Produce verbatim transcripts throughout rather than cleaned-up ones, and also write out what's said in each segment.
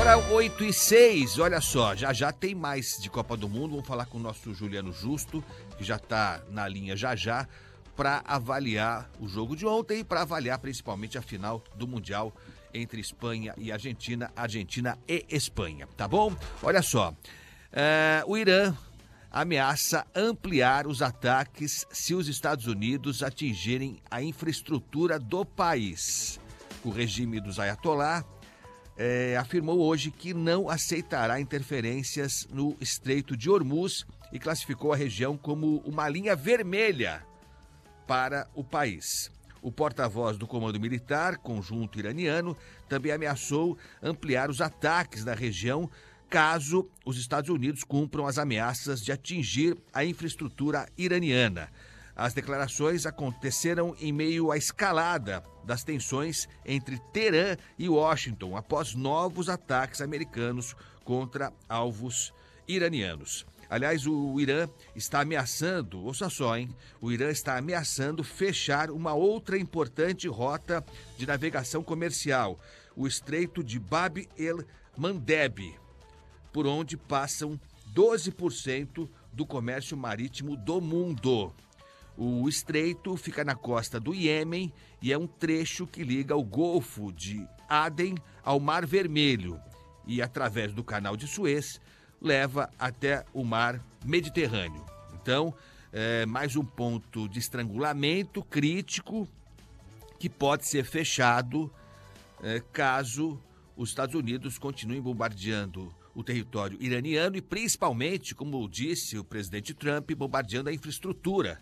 Agora oito e seis, olha só, já já tem mais de Copa do Mundo. Vamos falar com o nosso Juliano Justo, que já está na linha já já, para avaliar o jogo de ontem e para avaliar principalmente a final do Mundial entre Espanha e Argentina, Argentina e Espanha, tá bom? Olha só, é, o Irã ameaça ampliar os ataques se os Estados Unidos atingirem a infraestrutura do país. O regime dos Ayatollah É, afirmou hoje que não aceitará interferências no Estreito de Hormuz e classificou a região como uma linha vermelha para o país. O porta-voz do Comando Militar Conjunto Iraniano também ameaçou ampliar os ataques na região caso os Estados Unidos cumpram as ameaças de atingir a infraestrutura iraniana. As declarações aconteceram em meio à escalada das tensões entre Teherã e Washington após novos ataques americanos contra alvos iranianos. Aliás, o Irã está ameaçando, ouça só, hein? O Irã está ameaçando fechar uma outra importante rota de navegação comercial, o Estreito de Bab el-Mandeb, por onde passam doze por cento do comércio marítimo do mundo. O estreito fica na costa do Iêmen e é um trecho que liga o Golfo de Aden ao Mar Vermelho e, através do Canal de Suez, leva até o Mar Mediterrâneo. Então, é mais um ponto de estrangulamento crítico que pode ser fechado é, caso os Estados Unidos continuem bombardeando o território iraniano e, principalmente, como disse o presidente Trump, bombardeando a infraestrutura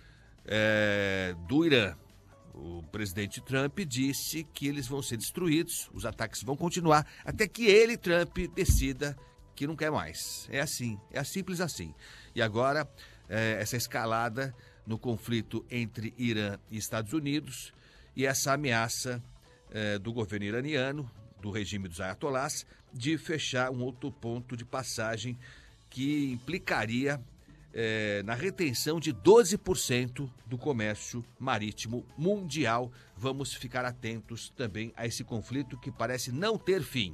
É, do Irã. O presidente Trump disse que eles vão ser destruídos, os ataques vão continuar, até que ele, Trump, decida que não quer mais. É assim, é simples assim. E agora, é, essa escalada no conflito entre Irã e Estados Unidos e essa ameaça é, do governo iraniano, do regime dos Ayatollahs, de fechar um outro ponto de passagem que implicaria É, na retenção de doze por cento do comércio marítimo mundial. Vamos ficar atentos também a esse conflito que parece não ter fim.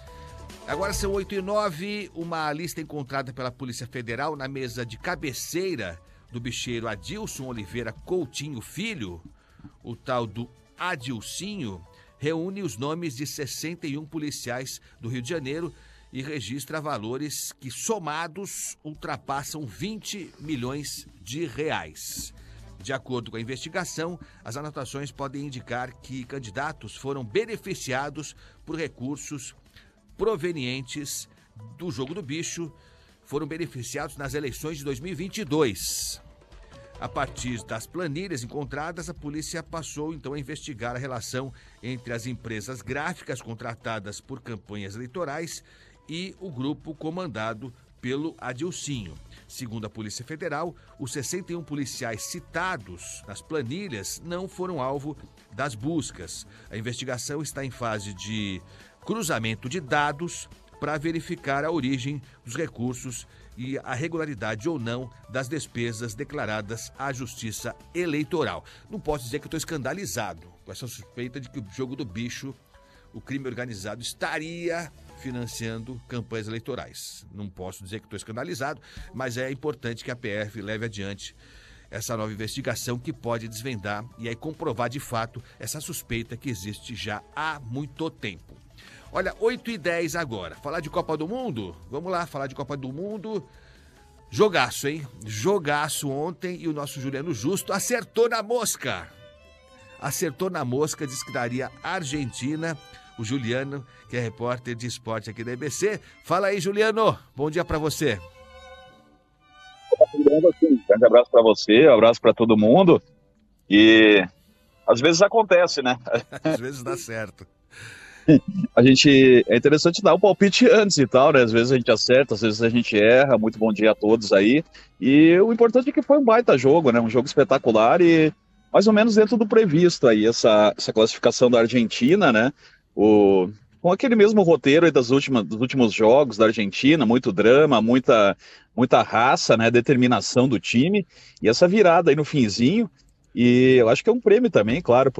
Agora são oito e nove, uma lista encontrada pela Polícia Federal na mesa de cabeceira do bicheiro Adilson Oliveira Coutinho Filho, o tal do Adilcinho, reúne os nomes de sessenta e um policiais do Rio de Janeiro e registra valores que, somados, ultrapassam vinte milhões de reais. De acordo com a investigação, as anotações podem indicar que candidatos foram beneficiados por recursos provenientes do jogo do bicho, foram beneficiados nas eleições de dois mil e vinte e dois. A partir das planilhas encontradas, a polícia passou então a investigar a relação entre as empresas gráficas contratadas por campanhas eleitorais e o grupo comandado pelo Adilcinho. Segundo a Polícia Federal, os sessenta e um policiais citados nas planilhas não foram alvo das buscas. A investigação está em fase de cruzamento de dados para verificar a origem dos recursos e a regularidade ou não das despesas declaradas à Justiça Eleitoral. Não posso dizer que eu estou escandalizado com essa suspeita de que o jogo do bicho, o crime organizado, estaria financiando campanhas eleitorais. Não posso dizer que estou escandalizado, mas é importante que a P F leve adiante essa nova investigação que pode desvendar e aí comprovar de fato essa suspeita que existe já há muito tempo. Olha, oito e dez agora. Falar de Copa do Mundo? Vamos lá, falar de Copa do Mundo. Jogaço, hein? Jogaço ontem e o nosso Juliano Justo acertou na mosca. Acertou na mosca, disse que daria Argentina. O Juliano, que é repórter de esporte aqui da E B C. Fala aí, Juliano. Bom dia pra você. Um grande abraço pra você, um abraço pra todo mundo. E às vezes acontece, né? Às vezes dá certo. A gente, é interessante dar o palpite antes e tal, né? Às vezes a gente acerta, às vezes a gente erra. Muito bom dia a todos aí. E o importante é que foi um baita jogo, né? Um jogo espetacular e mais ou menos dentro do previsto aí, essa, essa classificação da Argentina, né? O, com aquele mesmo roteiro aí das últimas, dos últimos jogos da Argentina, muito drama, muita, muita raça, né? Determinação do time. E essa virada aí no finzinho. E eu acho que é um prêmio também, claro,